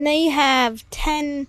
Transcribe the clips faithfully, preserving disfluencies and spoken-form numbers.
They have ten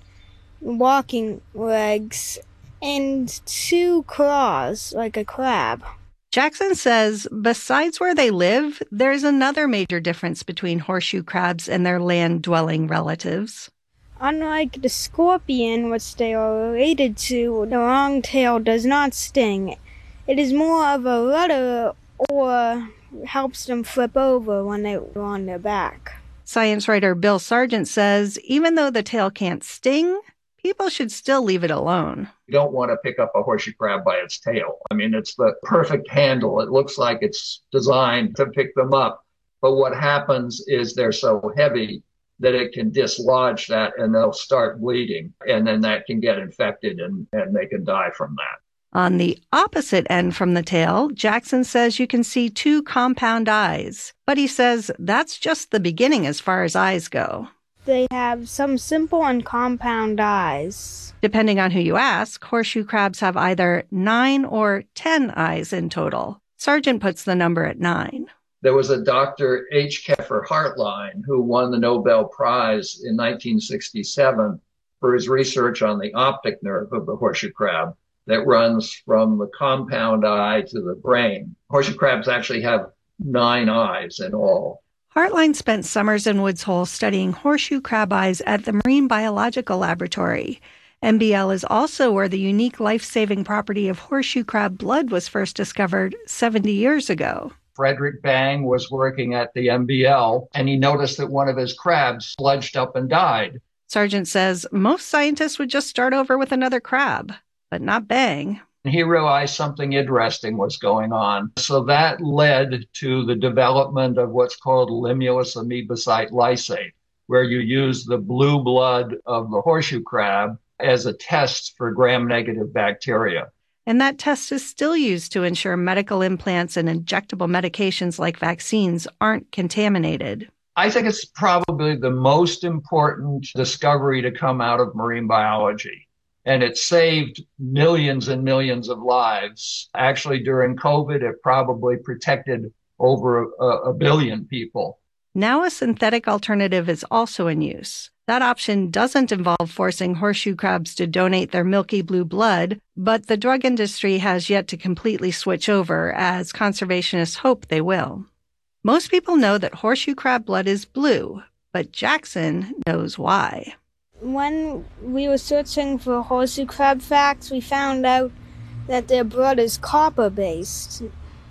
walking legs and two claws, like a crab. Jackson says besides where they live, there's another major difference between horseshoe crabs and their land-dwelling relatives. Unlike the scorpion, which they are related to, the long tail does not sting. It is more of a rudder or helps them flip over when they're on their back. Science writer Bill Sargent says even though the tail can't sting, people should still leave it alone. You don't want to pick up a horseshoe crab by its tail. I mean, it's the perfect handle. It looks like it's designed to pick them up. But what happens is they're so heavy that it can dislodge that and they'll start bleeding. And then that can get infected and, and they can die from that. On the opposite end from the tail, Jackson says you can see two compound eyes. But he says that's just the beginning as far as eyes go. They have some simple and compound eyes. Depending on who you ask, horseshoe crabs have either nine or ten eyes in total. Sargent puts the number at nine. There was a Doctor H. Keffer Hartline who won the Nobel Prize in nineteen sixty-seven for his research on the optic nerve of the horseshoe crab that runs from the compound eye to the brain. Horseshoe crabs actually have nine eyes in all. Hartline spent summers in Woods Hole studying horseshoe crab eyes at the Marine Biological Laboratory. M B L is also where the unique life-saving property of horseshoe crab blood was first discovered seventy years ago. Frederick Bang was working at the M B L, and he noticed that one of his crabs sludged up and died. Sargent says most scientists would just start over with another crab, but not Bang. He realized something interesting was going on. So that led to the development of what's called Limulus amoebocyte lysate, where you use the blue blood of the horseshoe crab as a test for gram-negative bacteria. And that test is still used to ensure medical implants and injectable medications like vaccines aren't contaminated. I think it's probably the most important discovery to come out of marine biology. And it saved millions and millions of lives. Actually, during COVID, it probably protected over a, a billion people. Now a synthetic alternative is also in use. That option doesn't involve forcing horseshoe crabs to donate their milky blue blood, but the drug industry has yet to completely switch over, as conservationists hope they will. Most people know that horseshoe crab blood is blue, but Jackson knows why. When we were searching for horseshoe crab facts, we found out that their blood is copper-based,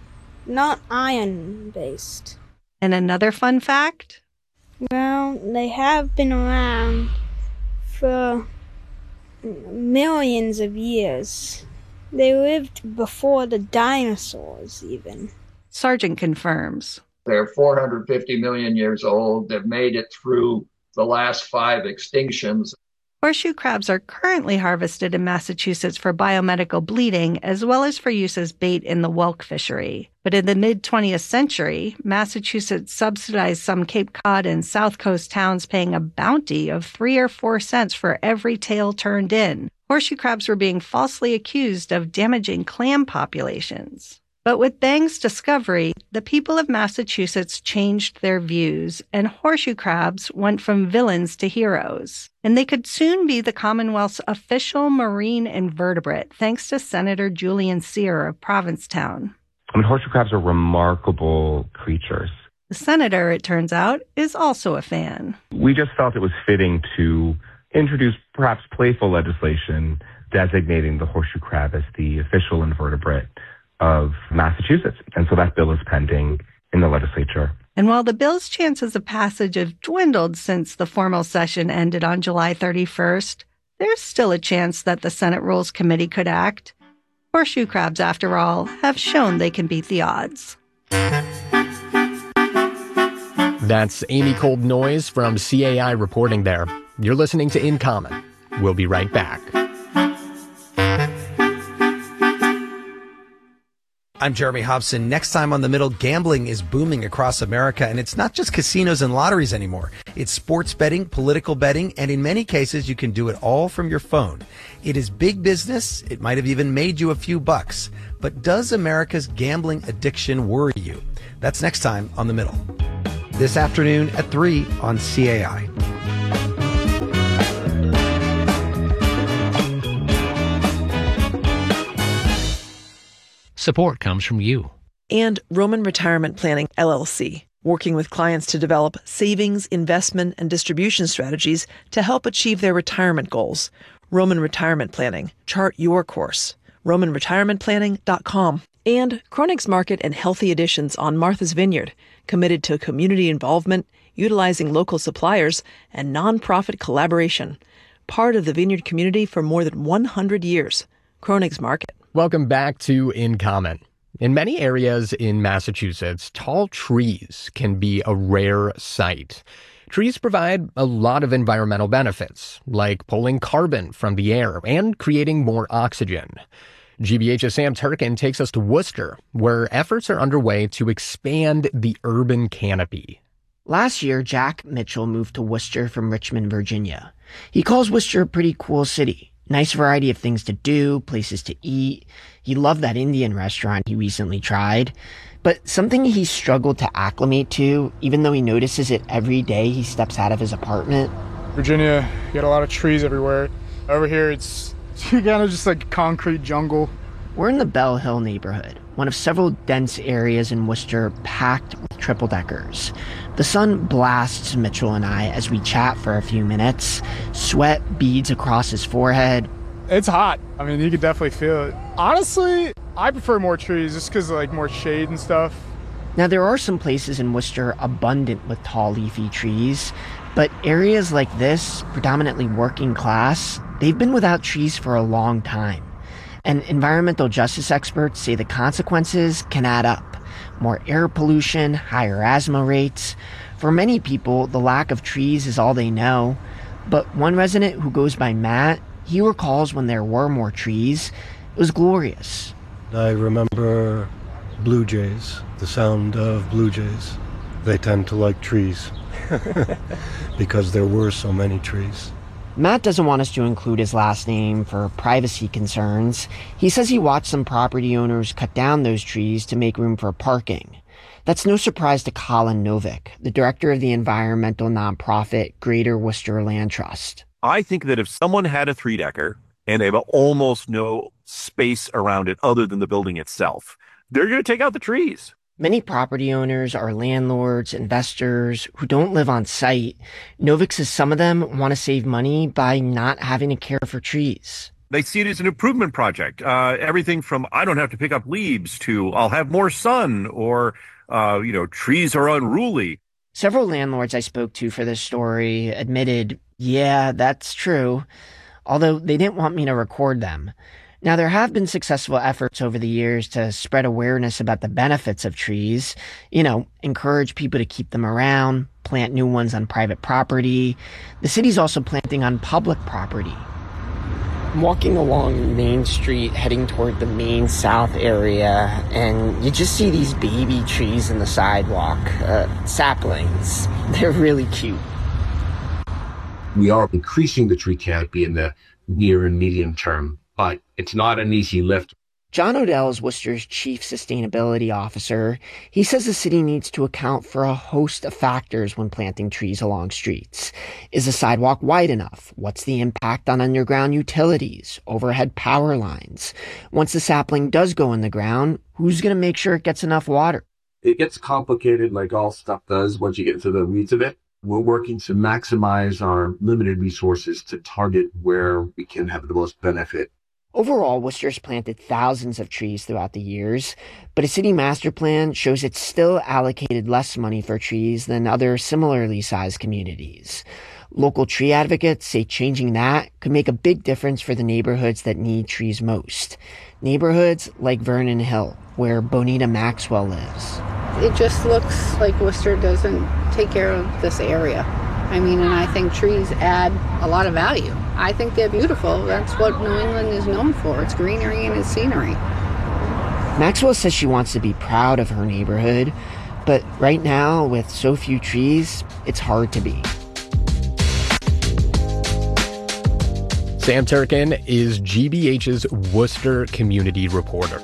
not iron-based. And another fun fact? Well, they have been around for millions of years. They lived before the dinosaurs, even. Sargent confirms. They're four hundred fifty million years old. They've made it through the last five extinctions. Horseshoe crabs are currently harvested in Massachusetts for biomedical bleeding as well as for use as bait in the whelk fishery. But in the mid-twentieth century, Massachusetts subsidized some Cape Cod and South Coast towns paying a bounty of three or four cents for every tail turned in. Horseshoe crabs were being falsely accused of damaging clam populations. But with Bang's discovery, the people of Massachusetts changed their views, and horseshoe crabs went from villains to heroes. And they could soon be the Commonwealth's official marine invertebrate, thanks to Senator Julian Cyr of Provincetown. I mean, horseshoe crabs are remarkable creatures. The senator, it turns out, is also a fan. We just felt it was fitting to introduce perhaps playful legislation designating the horseshoe crab as the official invertebrate of Massachusetts. And so that bill is pending in the legislature. And while the bill's chances of passage have dwindled since the formal session ended on July thirty-first, there's still a chance that the Senate Rules Committee could act. Horseshoe crabs, after all, have shown they can beat the odds. That's Amy Cold-Noyes from C A I reporting there. You're listening to In Common. We'll be right back. I'm Jeremy Hobson. Next time on The Middle, gambling is booming across America, and it's not just casinos and lotteries anymore. It's sports betting, political betting, and in many cases, you can do it all from your phone. It is big business. It might have even made you a few bucks. But does America's gambling addiction worry you? That's next time on The Middle. This afternoon at three on C A I. support comes from you. And Roman Retirement Planning, L L C, working with clients to develop savings, investment, and distribution strategies to help achieve their retirement goals. Roman Retirement Planning. Chart your course. roman retirement planning dot com. And Kronig's Market and Healthy Additions on Martha's Vineyard, committed to community involvement, utilizing local suppliers, and nonprofit collaboration. Part of the vineyard community for more than one hundred years. Kronig's Market. Welcome back to In Common. In many areas in Massachusetts, tall trees can be a rare sight. Trees provide a lot of environmental benefits, like pulling carbon from the air and creating more oxygen. G B H's Sam Turkin takes us to Worcester, where efforts are underway to expand the urban canopy. Last year, Jack Mitchell moved to Worcester from Richmond, Virginia. He calls Worcester a pretty cool city. Nice variety of things to do, places to eat. He loved that Indian restaurant he recently tried. But something he struggled to acclimate to, even though he notices it every day he steps out of his apartment. Virginia, you got a lot of trees everywhere. Over here, it's kind of just like concrete jungle. We're in the Bell Hill neighborhood, one of several dense areas in Worcester packed with triple-deckers. The sun blasts Mitchell and I as we chat for a few minutes. Sweat beads across his forehead. It's hot. I mean, you could definitely feel it. Honestly, I prefer more trees just because of like more shade and stuff. Now, there are some places in Worcester abundant with tall leafy trees, but areas like this, predominantly working class, they've been without trees for a long time. And environmental justice experts say the consequences can add up. More air pollution, higher asthma rates. For many people, the lack of trees is all they know. But one resident who goes by Matt, he recalls when there were more trees. It was glorious. I remember blue jays, the sound of blue jays. They tend to like trees because there were so many trees. Matt doesn't want us to include his last name for privacy concerns. He says he watched some property owners cut down those trees to make room for parking. That's no surprise to Colin Novick, the director of the environmental nonprofit Greater Worcester Land Trust. I think that if someone had a three-decker and they have almost no space around it other than the building itself, they're going to take out the trees. Many property owners are landlords, investors who don't live on site. Novick says some of them want to save money by not having to care for trees. They see it as an improvement project. Uh, everything from I don't have to pick up leaves to I'll have more sun or, uh, you know, trees are unruly. Several landlords I spoke to for this story admitted, yeah, that's true, although they didn't want me to record them. Now, there have been successful efforts over the years to spread awareness about the benefits of trees, you know, encourage people to keep them around, plant new ones on private property. The city's also planting on public property. I'm walking along Main Street, heading toward the Main South area, and you just see these baby trees in the sidewalk, uh, saplings. They're really cute. We are increasing the tree canopy in the near and medium term, but it's not an easy lift. John Odell is Worcester's chief sustainability officer. He says the city needs to account for a host of factors when planting trees along streets. Is the sidewalk wide enough? What's the impact on underground utilities, overhead power lines? Once the sapling does go in the ground, who's going to make sure it gets enough water? It gets complicated like all stuff does once you get into the weeds of it. We're working to maximize our limited resources to target where we can have the most benefit. Overall, Worcester's planted thousands of trees throughout the years, but a city master plan shows it's still allocated less money for trees than other similarly sized communities. Local tree advocates say changing that could make a big difference for the neighborhoods that need trees most. Neighborhoods like Vernon Hill, where Bonita Maxwell lives. It just looks like Worcester doesn't take care of this area. I mean, and I think trees add a lot of value. I think they're beautiful. That's what New England is known for. It's greenery and it's scenery. Maxwell says she wants to be proud of her neighborhood, but right now, with so few trees, it's hard to be. Sam Turkin is G B H's Worcester community reporter.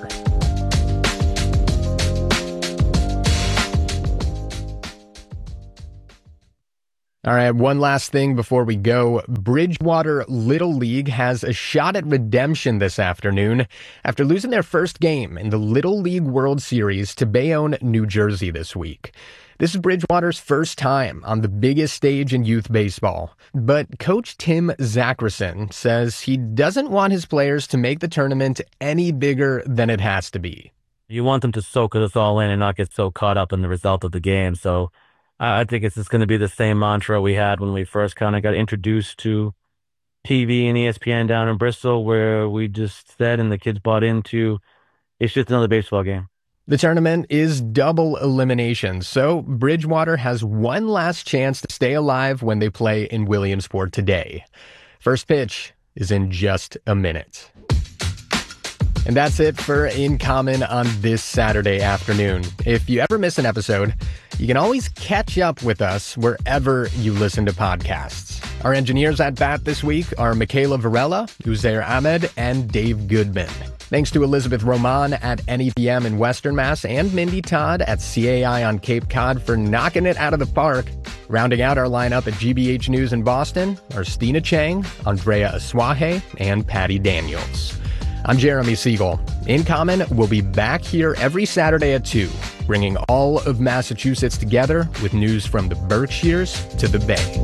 All right, one last thing before we go. Bridgewater Little League has a shot at redemption this afternoon after losing their first game in the Little League World Series to Bayonne, New Jersey this week. This is Bridgewater's first time on the biggest stage in youth baseball. But Coach Tim Zachrison says he doesn't want his players to make the tournament any bigger than it has to be. You want them to soak us all in and not get so caught up in the result of the game. So I think it's just going to be the same mantra we had when we first kind of got introduced to T V and E S P N down in Bristol, where we just said and the kids bought into, it's just another baseball game. The tournament is double elimination, so Bridgewater has one last chance to stay alive when they play in Williamsport today. First pitch is in just a minute. And that's it for In Common on this Saturday afternoon. If you ever miss an episode, you can always catch up with us wherever you listen to podcasts. Our engineers at bat this week are Michaela Varela, Uzair Ahmed, and Dave Goodman. Thanks to Elizabeth Roman at N E P M in Western Mass and Mindy Todd at C A I on Cape Cod for knocking it out of the park. Rounding out our lineup at G B H News in Boston are Stina Chang, Andrea Aswahe, and Patty Daniels. I'm Jeremy Siegel. In Common will be back here every Saturday at two, bringing all of Massachusetts together with news from the Berkshires to the Bay.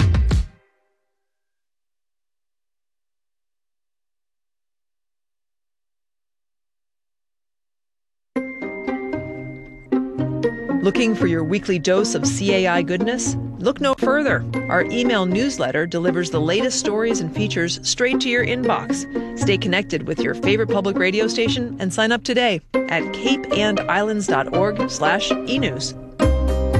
Looking for your weekly dose of C A I goodness? Look no further. Our email newsletter delivers the latest stories and features straight to your inbox. Stay connected with your favorite public radio station and sign up today at cape and islands dot org slash e news.